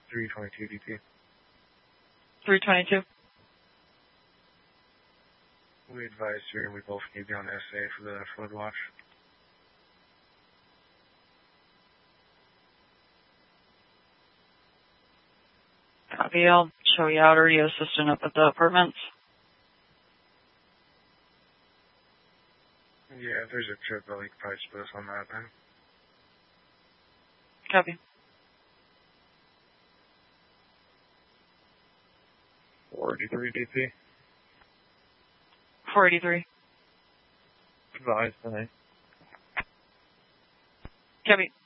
322 DP. 322. We advise you, and we both need to be on SA for the flood watch. Copy. I'll show you out, or you assistant up at the apartments. Yeah, if there's a trip, you can probably split us on that then. Copy. 483 DP. 483. Advise tonight. Copy.